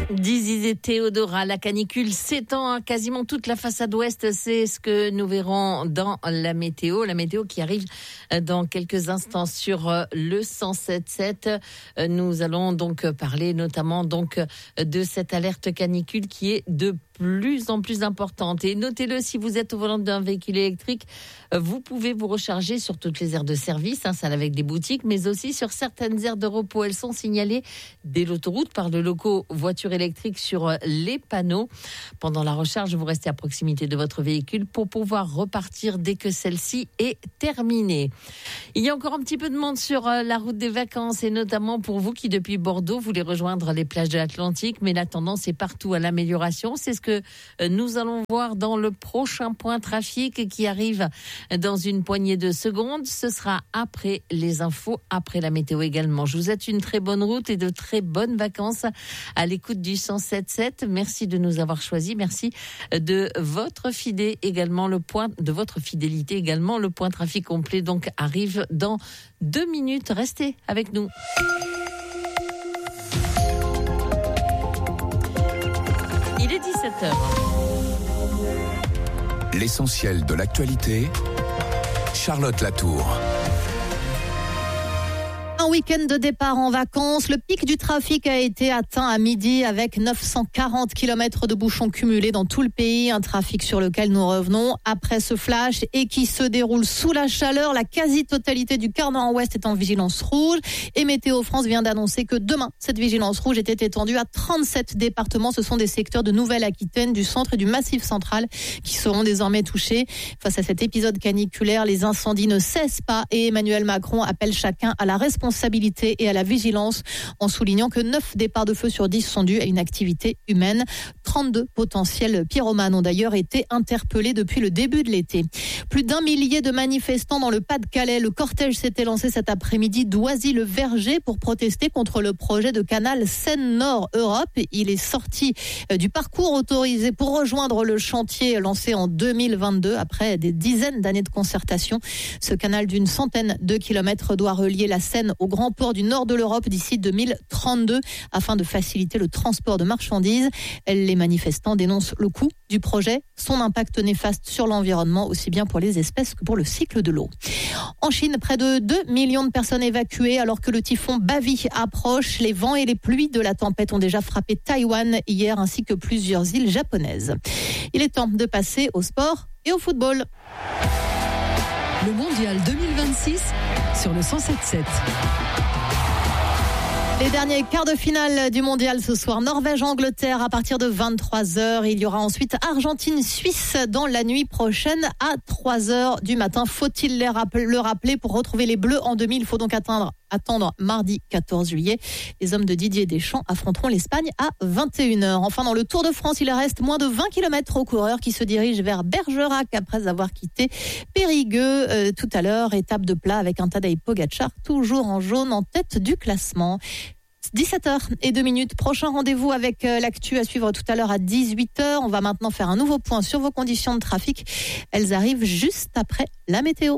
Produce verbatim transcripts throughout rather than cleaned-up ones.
Disait Théodora, la canicule s'étend à quasiment toute la façade ouest. C'est ce que nous verrons dans la météo. La météo qui arrive dans quelques instants sur le cent sept sept. Nous allons donc parler notamment donc de cette alerte canicule qui est de plus en plus importante. Et notez-le, si vous êtes au volant d'un véhicule électrique, vous pouvez vous recharger sur toutes les aires de service, hein, celles avec des boutiques, mais aussi sur certaines aires de repos. Elles sont signalées dès l'autoroute par le logo voiture électrique sur les panneaux. Pendant la recharge, vous restez à proximité de votre véhicule pour pouvoir repartir dès que celle-ci est terminée. Il y a encore un petit peu de monde sur la route des vacances, et notamment pour vous qui, depuis Bordeaux, voulez rejoindre les plages de l'Atlantique, mais la tendance est partout à l'amélioration. C'est ce que nous allons voir dans le prochain point trafic qui arrive dans une poignée de secondes. Ce sera après les infos, après la météo également. Je vous souhaite une très bonne route et de très bonnes vacances à l'écoute du cent sept sept. Merci de nous avoir choisis. Merci de votre fidélité également. Le point de votre fidélité également. Le point trafic complet donc arrive dans deux minutes. Restez avec nous. Il est dix-sept heures. L'essentiel de l'actualité, Charlotte Latour. Un week-end de départ en vacances. Le pic du trafic a été atteint à midi avec neuf cent quarante kilomètres de bouchons cumulés dans tout le pays. Un trafic sur lequel nous revenons après ce flash et qui se déroule sous la chaleur. La quasi-totalité du quart nord-ouest est en vigilance rouge. Et Météo France vient d'annoncer que demain, cette vigilance rouge était étendue à trente-sept départements. Ce sont des secteurs de Nouvelle-Aquitaine, du centre et du Massif central qui seront désormais touchés. Face à cet épisode caniculaire, les incendies ne cessent pas et Emmanuel Macron appelle chacun à la responsabilité et à la vigilance en soulignant que neuf départs de feu sur dix sont dus à une activité humaine. trente-deux potentiels pyromanes ont d'ailleurs été interpellés depuis le début de l'été. Plus d'un millier de manifestants dans le Pas-de-Calais. Le cortège s'était lancé cet après-midi d'Oisy-le-Verger pour protester contre le projet de canal Seine-Nord Europe. Il est sorti du parcours autorisé pour rejoindre le chantier lancé en deux mille vingt-deux après des dizaines d'années de concertation. Ce canal d'une centaine de kilomètres doit relier la Seine au grand port du nord de l'Europe d'ici deux mille trente-deux afin de faciliter le transport de marchandises. Les manifestants dénoncent le coût du projet, son impact néfaste sur l'environnement, aussi bien pour les espèces que pour le cycle de l'eau. En Chine, près de deux millions de personnes évacuées alors que le typhon Bavi approche. Les vents et les pluies de la tempête ont déjà frappé Taïwan hier ainsi que plusieurs îles japonaises. Il est temps de passer au sport et au football. Le mondial deux mille vingt-six sur le cent sept sept. Les derniers quarts de finale du mondial ce soir, Norvège-Angleterre à partir de vingt-trois heures. Il y aura ensuite Argentine-Suisse dans la nuit prochaine à trois heures du matin. Faut-il le rappeler, pour retrouver les Bleus en demi, il faut donc attendre, attendre mardi quatorze juillet. Les hommes de Didier Deschamps affronteront l'Espagne à vingt et une heures. Enfin, dans le Tour de France, il reste moins de vingt kilomètres aux coureurs qui se dirigent vers Bergerac après avoir quitté Périgueux. Euh, tout à l'heure, étape de plat avec un Tadej Pogačar toujours en jaune en tête du classement. dix-sept heures et deux minutes. Prochain rendez-vous avec l'actu à suivre tout à l'heure à dix-huit heures. On va maintenant faire un nouveau point sur vos conditions de trafic. Elles arrivent juste après la météo.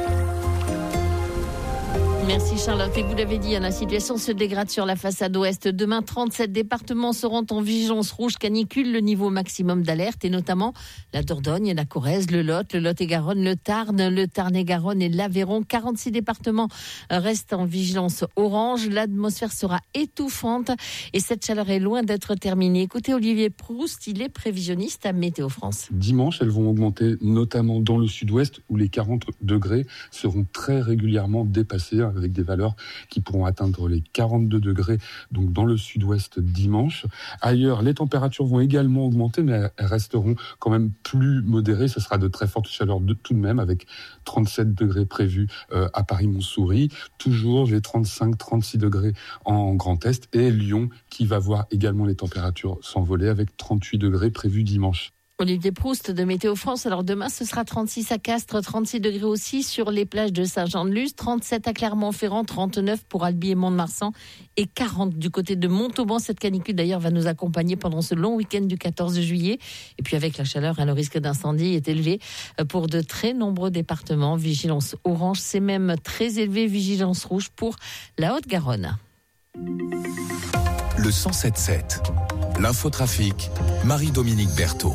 Merci Charlotte. Et vous l'avez dit, la situation se dégrade sur la façade ouest. Demain, trente-sept départements seront en vigilance rouge canicule, le niveau maximum d'alerte, et notamment la Dordogne, la Corrèze, le Lot, le Lot-et-Garonne, le Tarn, le Tarn-et-Garonne et l'Aveyron. quarante-six départements restent en vigilance orange. L'atmosphère sera étouffante et cette chaleur est loin d'être terminée. Écoutez Olivier Proust, il est prévisionniste à Météo France. Dimanche, elles vont augmenter, notamment dans le sud-ouest où les quarante degrés seront très régulièrement dépassés, avec des valeurs qui pourront atteindre les quarante-deux degrés, donc dans le sud-ouest dimanche. Ailleurs, les températures vont également augmenter, mais elles resteront quand même plus modérées. Ce sera de très fortes chaleurs de, tout de même, avec trente-sept degrés prévus euh, à Paris-Montsouris. Toujours les trente-cinq trente-six degrés en Grand Est. Et Lyon, qui va voir également les températures s'envoler, avec trente-huit degrés prévus dimanche. Olivier Proust de Météo France. Alors demain, ce sera trente-six à Castres, trente-six degrés aussi sur les plages de Saint-Jean-de-Luz, trente-sept à Clermont-Ferrand, trente-neuf pour Albi et Mont-de-Marsan et quarante du côté de Montauban. Cette canicule d'ailleurs va nous accompagner pendant ce long week-end du quatorze juillet. Et puis avec la chaleur, le risque d'incendie est élevé pour de très nombreux départements. Vigilance orange, c'est même très élevé. Vigilance rouge pour la Haute-Garonne. Le cent sept sept, L'infotrafic, Marie-Dominique Berthaud.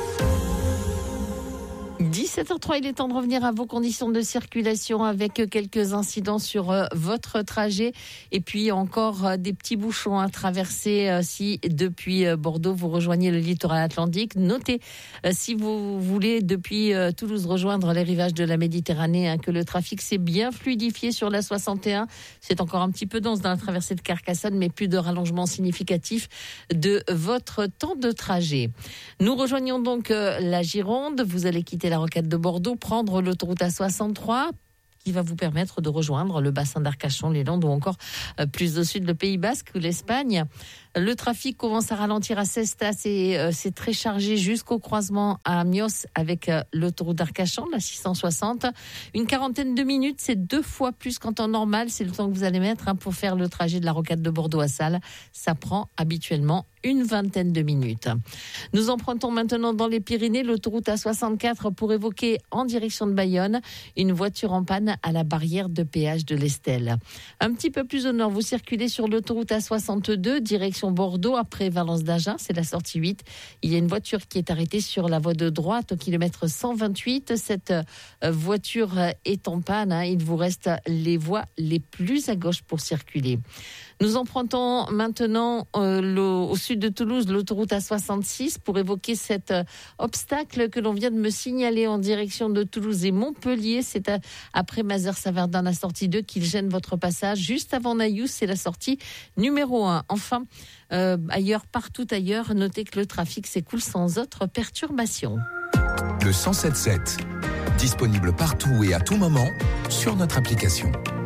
dix-sept heures zéro trois, il est temps de revenir à vos conditions de circulation avec quelques incidents sur euh, votre trajet et puis encore euh, des petits bouchons à traverser euh, si depuis euh, Bordeaux vous rejoignez le littoral atlantique. Notez euh, si vous voulez depuis euh, Toulouse rejoindre les rivages de la Méditerranée hein, que le trafic s'est bien fluidifié sur la soixante et un. C'est encore un petit peu dense dans la traversée de Carcassonne mais plus de rallongement significatif de votre temps de trajet. Nous rejoignons donc euh, la Gironde. Vous allez quitter la rocade de Bordeaux, prendre l'autoroute A soixante-trois qui va vous permettre de rejoindre le bassin d'Arcachon, les Landes ou encore euh, plus au sud le Pays Basque ou l'Espagne. Le trafic commence à ralentir à Cestas et euh, c'est très chargé jusqu'au croisement à Amios avec euh, l'autoroute d'Arcachon, la six cent soixante. Une quarantaine de minutes, c'est deux fois plus qu'en temps normal. C'est le temps que vous allez mettre hein, pour faire le trajet de la rocade de Bordeaux à Salles. Ça prend habituellement une vingtaine de minutes. Nous empruntons maintenant dans les Pyrénées l'autoroute A soixante-quatre pour évoquer en direction de Bayonne une voiture en panne à la barrière de péage de l'Estelle. Un petit peu plus au nord, vous circulez sur l'autoroute A soixante-deux, direction Bordeaux, après Valence d'Agen, c'est la sortie huit. Il y a une voiture qui est arrêtée sur la voie de droite au kilomètre cent vingt-huit. Cette voiture est en panne, hein. Il vous reste les voies les plus à gauche pour circuler. Nous empruntons maintenant euh, le, au sud de Toulouse l'autoroute A soixante-six pour évoquer cet euh, obstacle que l'on vient de me signaler en direction de Toulouse et Montpellier. C'est à, après Mazères-Saverdin, la sortie deux, qu'il gêne votre passage. Juste avant Naïous, c'est la sortie numéro un. Enfin, euh, ailleurs, partout ailleurs, notez que le trafic s'écoule sans autre perturbation. Le cent sept sept, disponible partout et à tout moment sur notre application.